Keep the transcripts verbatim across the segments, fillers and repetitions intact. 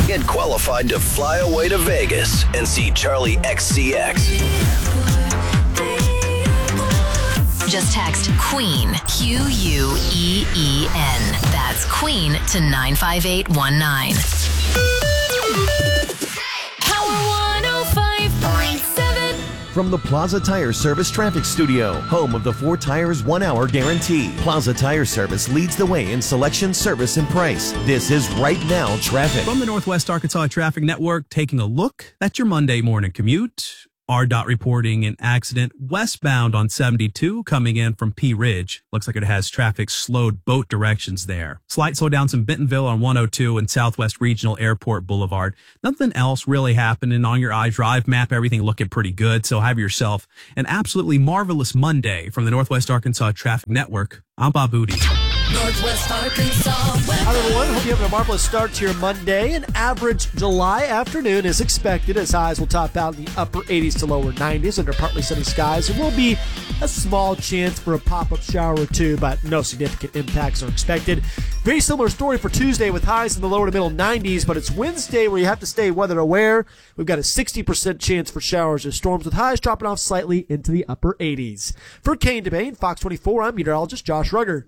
Get qualified to fly away to Vegas and see Charlie X C X. Just text QUEEN, Q U E E N. That's QUEEN to nine five eight one nine. Power one oh five point seven. From the Plaza Tire Service Traffic Studio, home of the four tires, one hour guarantee. Plaza Tire Service leads the way in selection, service, and price. This is Right Now Traffic. From the Northwest Arkansas Traffic Network, taking a look at your Monday morning commute. R D O T reporting an accident westbound on seventy-two coming in from Pea Ridge. Looks like it has traffic slowed both directions there. Slight slowdowns in Bentonville on one oh two and Southwest Regional Airport Boulevard. Nothing else really happening on your iDrive map. Everything looking pretty good. So have yourself an absolutely marvelous Monday from the Northwest Arkansas Traffic Network. I'm Bob Booty. Northwest Arkansas. Hi, everyone. Hope you have a marvelous start to your Monday. An average July afternoon is expected as highs will top out in the upper eighties to lower nineties under partly sunny skies. There will be a small chance for a pop-up shower or two, but no significant impacts are expected. Very similar story for Tuesday with highs in the lower to middle nineties, but it's Wednesday where you have to stay weather aware. We've got a sixty percent chance for showers or storms with highs dropping off slightly into the upper eighties. For Kane DeBane, Fox twenty-four, I'm meteorologist Josh Rugger.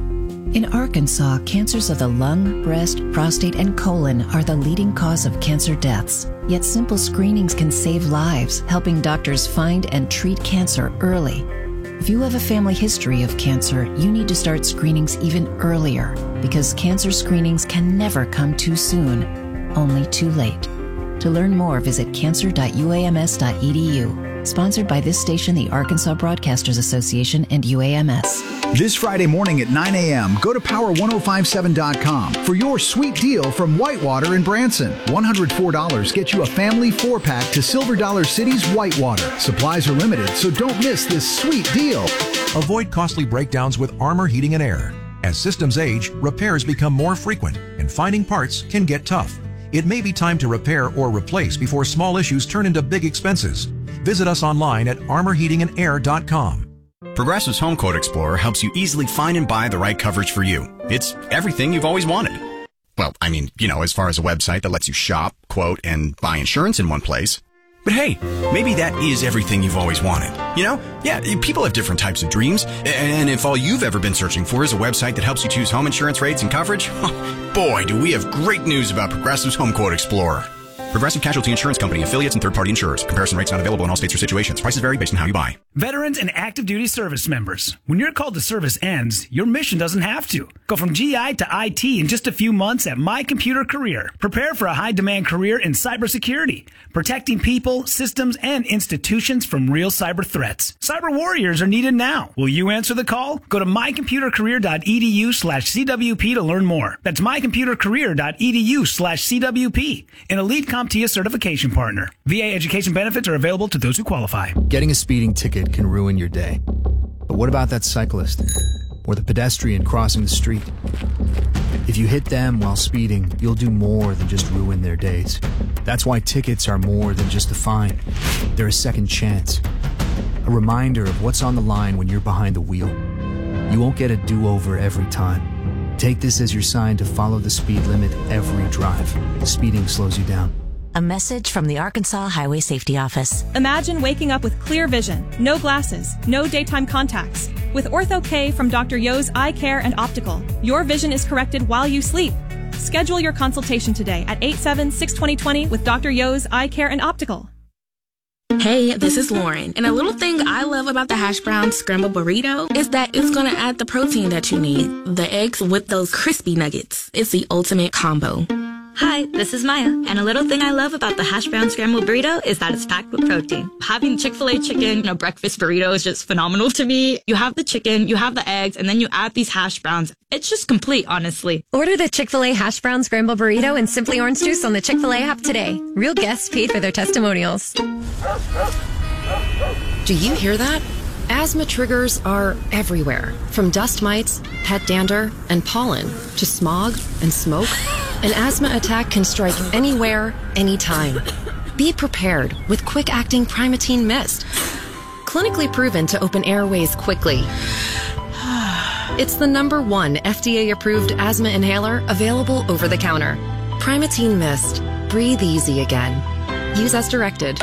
In Arkansas, cancers of the lung, breast, prostate, and colon are the leading cause of cancer deaths. Yet simple screenings can save lives, helping doctors find and treat cancer early. If you have a family history of cancer, you need to start screenings even earlier, because cancer screenings can never come too soon, only too late. To learn more, visit cancer dot u a m s dot e d u. Sponsored by this station, the Arkansas Broadcasters Association, and U A M S. This Friday morning at nine a.m., go to power one oh five seven dot com for your sweet deal from Whitewater in Branson. one hundred four dollars gets you a family four-pack to Silver Dollar City's Whitewater. Supplies are limited, so don't miss this sweet deal. Avoid costly breakdowns with Armor Heating and Air. As systems age, repairs become more frequent, and finding parts can get tough. It may be time to repair or replace before small issues turn into big expenses. Visit us online at armor heating and air dot com. Progressive's Home Quote Explorer helps you easily find and buy the right coverage for you. It's everything you've always wanted. Well, I mean, you know, as far as a website that lets you shop, quote, and buy insurance in one place. But hey, maybe that is everything you've always wanted. You know? Yeah, people have different types of dreams. And if all you've ever been searching for is a website that helps you choose home insurance rates and coverage, boy, do we have great news about Progressive's Home Quote Explorer. Progressive Casualty Insurance Company, affiliates, and third-party insurers. Comparison rates not available in all states or situations. Prices vary based on how you buy. Veterans and active duty service members. When your call to service ends, your mission doesn't have to. Go from G I to I T in just a few months at My Computer Career. Prepare for a high-demand career in cybersecurity, protecting people, systems, and institutions from real cyber threats. Cyber warriors are needed now. Will you answer the call? Go to my computer career dot e d u slash c w p to learn more. That's my computer career dot e d u slash c w p. An elite CompTIA certification partner. V A education benefits are available to those who qualify. Getting a speeding ticket can ruin your day. But what about that cyclist or the pedestrian crossing the street? If you hit them while speeding, you'll do more than just ruin their days. That's why tickets are more than just a fine. They're a second chance. A reminder of what's on the line when you're behind the wheel. You won't get a do-over every time. Take this as your sign to follow the speed limit every drive. Speeding slows you down. A message from the Arkansas Highway Safety Office. Imagine waking up with clear vision, no glasses, no daytime contacts. With Ortho-K from Doctor Yo's Eye Care and Optical, your vision is corrected while you sleep. Schedule your consultation today at eight seven six, two zero two zero with Doctor Yo's Eye Care and Optical. Hey, this is Lauren, and a little thing I love about the hash brown scrambled burrito is that it's going to add the protein that you need. The eggs with those crispy nuggets. It's the ultimate combo. Hi, this is Maya, and a little thing I love about the hash brown scrambled burrito is that it's packed with protein. Having Chick-fil-A chicken in a breakfast burrito is just phenomenal to me. You have the chicken, you have the eggs, and then you add these hash browns. It's just complete, honestly. Order the Chick-fil-A hash brown scrambled burrito and Simply Orange Juice on the Chick-fil-A app today. Real guests paid for their testimonials. Do you hear that? Asthma triggers are everywhere, from dust mites, pet dander, and pollen, to smog and smoke. An asthma attack can strike anywhere, anytime. Be prepared with quick-acting Primatene Mist. Clinically proven to open airways quickly. It's the number one F D A-approved asthma inhaler available over the counter. Primatene Mist. Breathe easy again. Use as directed.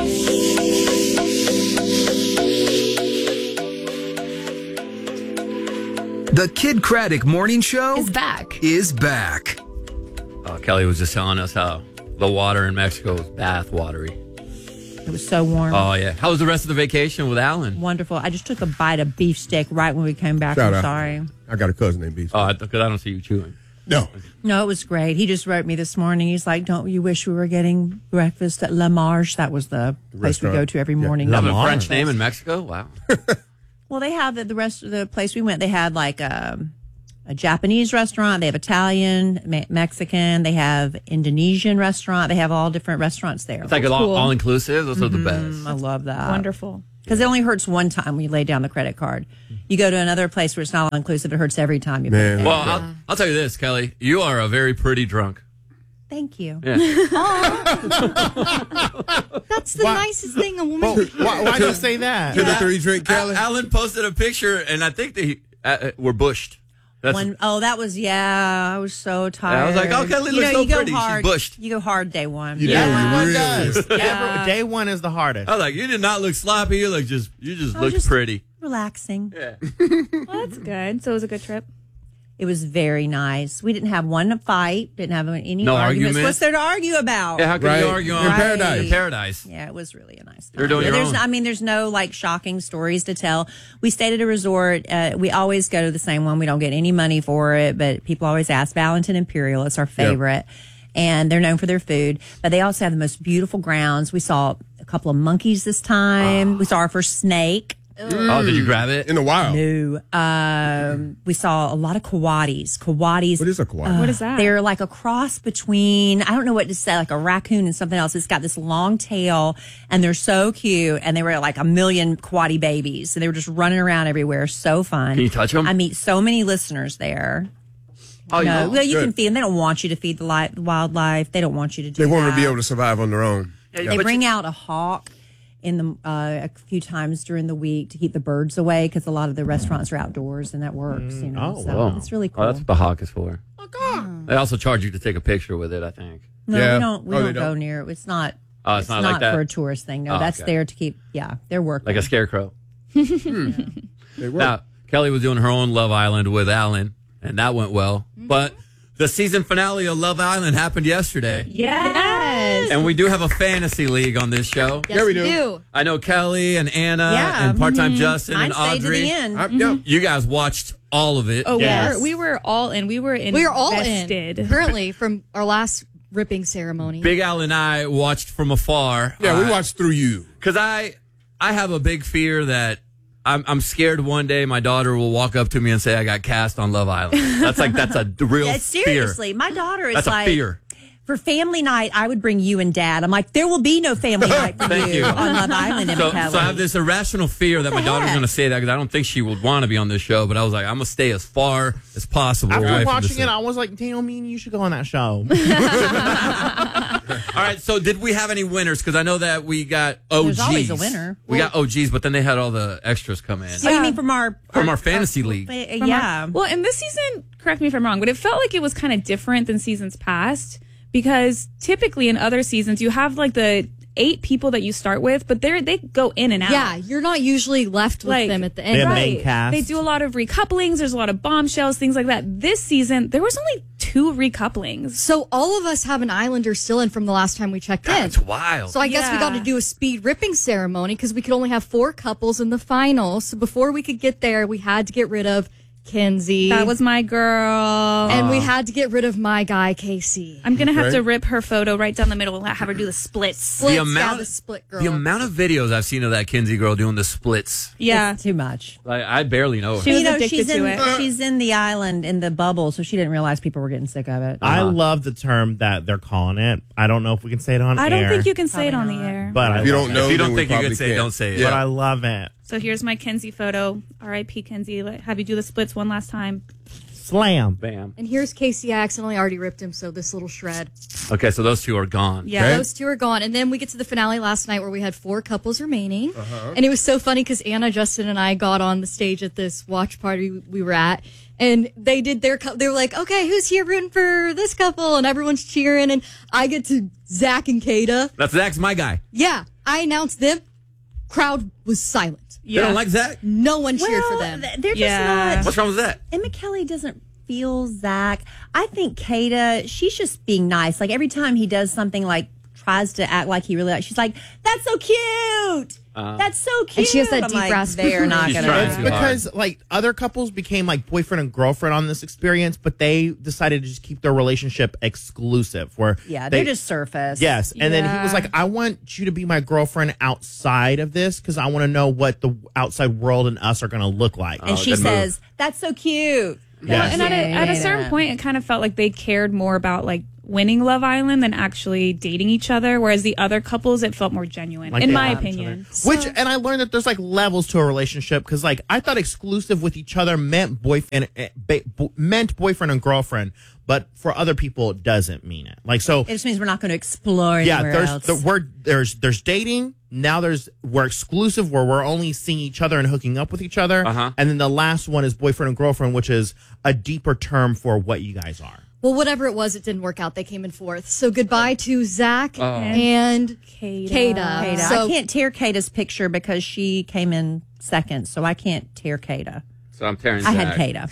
The Kid Craddock Morning Show is back. Is back. Uh, Kelly was just telling us how the water in Mexico is bath watery. It was so warm. Oh, yeah. How was the rest of the vacation with Alan? Wonderful. I just took a bite of beefsteak right when we came back. Shout I'm out. sorry. I got a cousin named Beef. Oh, because I don't see you chewing. No. No, it was great. He just wrote me this morning. He's like, don't you wish we were getting breakfast at La Marche? That was the, The place we restaurant. go to every Yeah. morning. They have La a Marche. French name in Mexico? Wow. Well, they have the, the rest of the place we went. They had like a, a Japanese restaurant. They have Italian, me- Mexican. They have Indonesian restaurant. They have all different restaurants there. It's like all, cool. all inclusive. Those are the Mhm. best. I love that. Wonderful. Because it only hurts one time when you lay down the credit card. You go to another place where it's not all inclusive. It hurts every time you put it Well, down. I'll, I'll tell you this, Kelly. You are a very pretty drunk. Thank you. Yeah. That's the nicest thing a woman can why- why do you say that? Did after you drink, Kelly? A- Alan posted a picture, and I think they uh, were bushed. That's, One, oh, that was, yeah, I was so tired. I was like, oh, Kelly you looks know, so you go pretty. She's hard, bushed. You go hard day one. You yeah. do. Everyone You does. really Yeah. Day one is the hardest. I was like, you did not look sloppy. You look just, you just I look was just pretty. Relaxing. Yeah. Well, that's good. So it was a good trip. It was very nice. We didn't have one fight, didn't have any No arguments. argument? What's there to argue about? Yeah, how can you argue on In paradise. In paradise. Yeah, it was really a nice time. You're doing Yeah, your there's own. no- I mean, there's no like shocking stories to tell. We stayed at a resort. Uh, we always go to the same one. We don't get any money for it, but people always ask Valentin Imperial. It's our favorite. And they're known for their food, but they also have the most beautiful grounds. We saw a couple of monkeys this time. We saw our first snake. Oh, did you grab it? In the wild. No. Um, we saw a lot of coatis. Coatis. What is a coati? Uh, What is that? They're like a cross between, I don't know what to say, like a raccoon and something else. It's got this long tail and they're so cute. And they were like a million coati babies. And they were just running around everywhere. So fun. Can you touch them? I meet so many listeners there. Oh, you no, know. well, you Good. can feed them. They don't want you to feed the li- wildlife. They don't want you to do They want them to that. be able to survive on their own. They bring out a hawk in the uh, a few times during the week to keep the birds away because a lot of the restaurants are outdoors and that works. You know, Oh, so wow. it's really cool. Oh, that's what the hawk is for. They also charge you to take a picture with it, I think. No, Yeah. we don't. We Oh, they don't go don't? near it. It's not. Oh, it's not like that? for a tourist thing. No, Oh, that's okay. there to keep. Yeah, they're working. Like a scarecrow. They work. Now, Kelly was doing her own Love Island with Alan, and that went well. But the season finale of Love Island happened yesterday. Yes. And we do have a fantasy league on this show. Yes, Yeah, we we do. do. I know Kelly and Anna Yeah. and part-time Justin Mine and stayed to Audrey. the end. I- yeah. You guys watched all of it. Oh, Yes. we, were, we were all in. We were invested. We are all in currently from our last ripping ceremony. Big Al and I watched from afar. Yeah, we Uh, watched through you. Because I, I have a big fear that I'm, I'm scared one day my daughter will walk up to me and say I got cast on Love Island. That's like that's a real Yeah, fear. seriously, my daughter is That's like a fear. for family night. I would bring you and Dad. I'm like, there will be no family night for Thank you. on Love Island. Emma So, Kelly. so I have this irrational fear that my daughter's heck? going to say that because I don't think she would want to be on this show. But I was like, I'm going to stay as far as possible away After from watching this it, I was like, damn, me and you should go on that show. All right, so did we have any winners? Because I know that we got O Gs. There's always a winner. We got O Gs, but then they had all the extras come in. Oh, you mean from our From our fantasy league. Uh, From yeah. our- well, and this season, correct me if I'm wrong, but it felt like it was kind of different than seasons past because typically in other seasons you have like the eight people that you start with, but they they go in and out. Yeah, you're not usually left with Like, them at the They end. have Right. main cast. They do a lot of recouplings. There's a lot of bombshells, things like that. This season, there was only two recouplings. So all of us have an Islander still in from the last time we checked in. That's wild. So I guess we Yeah. got to do a speed ripping ceremony because we could only have four couples in the final. So before we could get there, we had to get rid of Kenzie. That was my girl. And we had to get rid of my guy, Casey. I'm going to have Okay. to rip her photo right down the middle and have her do the splits. Splits, the amount, yeah, the split girl. the amount of videos I've seen of that Kinsey girl doing the splits, Yeah. It's too much. like I barely know her. She was you know, addicted she's to in, it. She's in the island in the bubble, so she didn't realize people were getting sick of it. I Uh-huh. love the term that they're calling it. I don't know if we can say it on I air. don't think you can say it Probably on the not. air. But I If you love don't it. know, If you don't then we think you probably could say it, can't. don't say it. But Yeah. I love it. So here's my Kenzie photo. R I P Kenzie. Let- Have you do the splits one last time. Slam. Bam. And here's Casey. I accidentally already ripped him, so this little shred. Okay, so those two are gone. Yeah, Okay. those two are gone. And then we get to the finale last night where we had four couples remaining. Uh-huh. And it was so funny because Anna, Justin, and I got on the stage at this watch party we were at. And they did their, cou- they were like, okay, who's here rooting for this couple? And everyone's cheering. And I get to Zach and Kada. That's Zach's my guy. Yeah, I announced them. Crowd was silent. They don't like Zach? No one cheered Well, for them. th- they're just not. What's wrong with that? Emma Kelly doesn't feel Zach. I think Kada, she's just being nice. Like every time he does something, like tries to act like he really likes, she's like, "That's so cute. Uh, That's so cute." And she has that I'm deep like, rasp- They're not She's gonna. trying It's too because like other couples became like boyfriend and girlfriend on this experience, but they decided to just keep their relationship exclusive. Where Yeah, they, they're just surface. yes, and then he was Yeah. like, "I want you to be my girlfriend outside of this because I want to know what the outside world and us are going to look like." And she says, "That's so cute." Well, Yes. and at a, at a Yeah. certain point, it kind of felt like they cared more about like winning Love Island than actually dating each other. Whereas the other couples, it felt more genuine, Like in they my love each opinion. other. Which, and I learned that there's like levels to a relationship because, like, I thought exclusive with each other meant boyfriend, eh, ba- bo- meant boyfriend and girlfriend, but for other people, it doesn't mean it. Like, so It just means we're not going to explore yeah, anywhere there's else. the word there's there's dating. Now there's we're exclusive where we're only seeing each other and hooking up with each other, Uh-huh. and then the last one is boyfriend and girlfriend, which is a deeper term for what you guys are. Well, whatever it was, it didn't work out. They came in fourth. So goodbye to Zach Oh. and Kada. Kada. Kada. So I can't tear Kada's picture because she came in second, so I can't tear Kada. So I'm tearing I Zach. had Kada.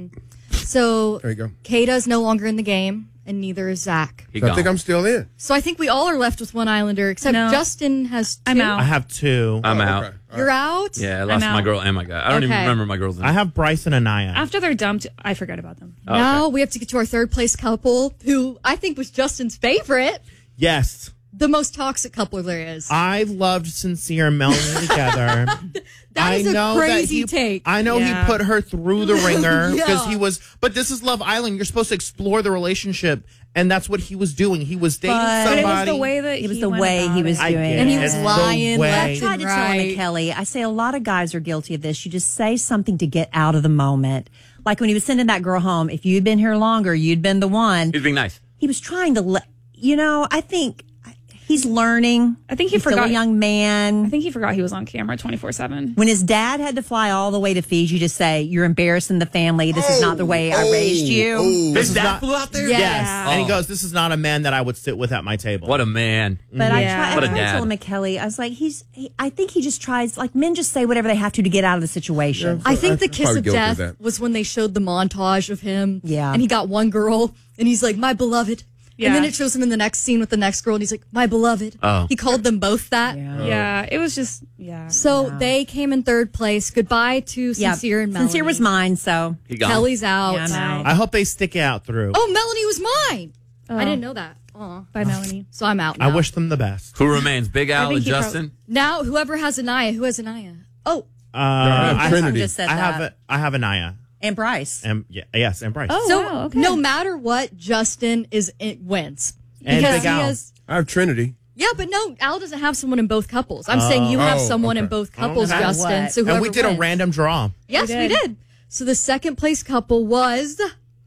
So There you go. Kada's no longer in the game, and neither is Zach. He So I gone. think I'm still in. So I think we all are left with one Islander, except No. Justin has two. I'm out. I have two. I'm Oh, out. okay. You're out? Yeah, I lost I'm my out. girl and my guy. I don't even Okay. remember my girl's name. I have Bryce and Anaya. After they're dumped, I forget about them. Oh, Now okay. we have to get to our third place couple, who I think was Justin's favorite. Yes, The most toxic couple there is. I loved Sincere and Melanie together. That is I a know crazy that he, take. I know Yeah. he put her through the ringer because Yeah. he was. But this is Love Island. You're supposed to explore the relationship, and that's what he was doing. He was dating But- But somebody. it was the way that It was he the went way he about was it. I doing get it. And he was It's the lying way- left I tried and to tell right. Emma Kelly, I say a lot of guys are guilty of this. You just say something to get out of the moment. Like when he was sending that girl home, if you'd been here longer, you'd been the one. He's being nice. He was trying to let, you know, I think he's learning. I think he He's still forgot- a young man. I think he forgot he was on camera twenty-four seven. When his dad had to fly all the way to Fiji to say, "You're embarrassing the family. This is not the way I raised you." This His is dad not- flew out there? Yeah. Yes, Yeah. and he Oh. goes, "This is not a man that I would sit with at my table." What a man. But I Yeah. try, I What a tried to dad. tell Emma Kelly, I was like, he's. He, I think he just tries. Like men just say whatever they have to to get out of the situation. I think the I'm kiss probably of guilty of death that. was when they showed the montage of him. Yeah. And he got one girl, and he's like, "My beloved." And then Yeah. it shows him in the next scene with the next girl, and he's like, "My beloved." Oh. He called them both that. Yeah. Yeah, it was just, yeah. So they came in third place. Goodbye to Yeah. Sincere and Melanie. Sincere was mine, so He gone. Kelly's out. Yeah, I'm out. I hope they stick it out through. Oh, Melanie was mine. Oh. I didn't know that. Aw. By Melanie. So I'm out now. I wish them the best. Who remains? Big Al think and he prob- Justin? Now, whoever has Anaya, who has Anaya? Oh, Uh, have I, Trinity. just said I have that. I have Anaya. And Bryce. And yeah, yes, and Bryce. Oh, so wow, okay. no matter what, Justin is it wins And because Big he Al. has. I have Trinity. Yeah, but no, Al doesn't have someone in both couples. I'm saying you have Oh, someone in okay. both couples, Okay. Justin. What? So whoever And we did wins. a random draw. Yes, we We did. did. So the second place couple was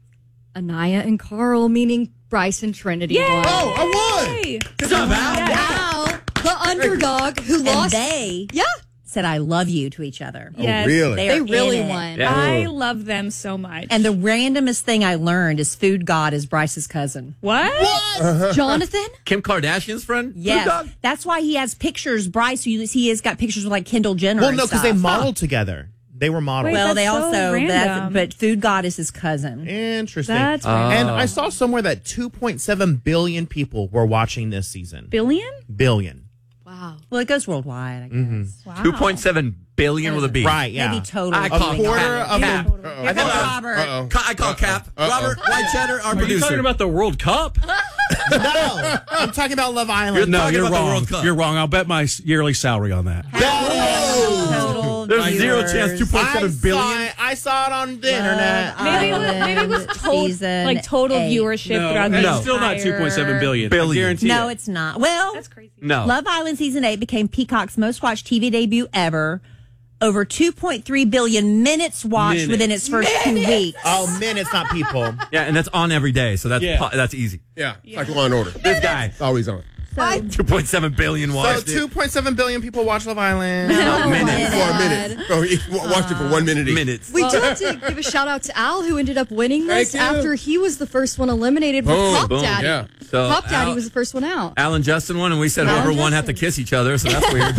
Anaya and Carl, meaning Bryce and Trinity. won. Oh, I won. Hey. What's up, Al? Al, the underdog who And lost. they Yeah, said, "I love you" to each other. Yes. Oh, really? They, they are really in it. won. Yeah. I love them so much. And the randomest thing I learned is Food God is Bryce's cousin. what? Jonathan. Kim Kardashian's friend? Yes, Food dog? that's why he has pictures. Bryce, who you he has got pictures with like Kendall Jenner. Well, and no, because they stuff. modeled together. They were modeled. Wait, Well, they That's so also, but, that's, random. but Food God is his cousin. Interesting. That's Oh. random. And I saw somewhere that two point seven billion people were watching this season. Billion? Billion. Wow. Well, it goes worldwide, I guess. Mm-hmm. Wow. two point seven billion with a B. Right, yeah. Maybe total. I A call quarter Cap. of Cap. the. Here comes Robert. Uh-oh. Ca- I call Cap. Uh-oh. Robert White Cheddar, our Are you producer. talking about the World Cup? No, I'm talking about Love Island. no, talking you're about the wrong. World Cup. You're wrong. I'll bet my yearly salary on that. Total There's zero viewers. chance two point I seven saw, billion. it, I saw it on the internet. Maybe it was, maybe it was total, Season like total eight. viewership No, throughout the it's still not entire- two point seven billion. Billion. I guarantee No, it. it's not. Well, That's crazy. No. Love Island season eight became Peacock's most watched T V debut ever. over two point three billion minutes watched Minutes. within its first two weeks. Oh, minutes, not people. Yeah, and that's on every day, so that's Yeah. po- that's easy. Yeah, it's like Law and Order. This guy always on. two point seven billion So watched it. two point seven billion people watch Love Island. minutes. For a minute. Oh, he w- watched it for one minute each. Minutes. We do have to give a shout out to Al, who ended up winning this Thank you. after he was the first one eliminated with Boom, Pop boom, Daddy. yeah. So Pop Daddy Al- was the first one out. Al and Justin won, and we said Al whoever and won have to Justin. kiss each other, so that's weird.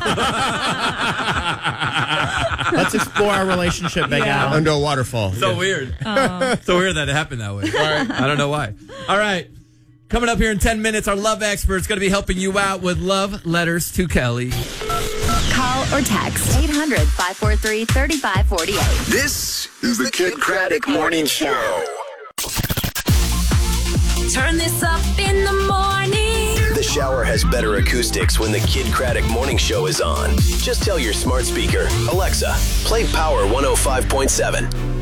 Let's explore our relationship, Big Al. Under a waterfall. So Yeah. weird. So weird that it happened that way. I don't know why. All right. Coming up here in ten minutes, our love expert's going to be helping you out with love letters to Kelly. Call or text eight hundred, five four three, three five four eight. This is the Kid Craddock Morning Show. Turn this up in the morning. The shower has better acoustics when the Kid Craddock Morning Show is on. Just tell your smart speaker, Alexa, play Power one oh five point seven.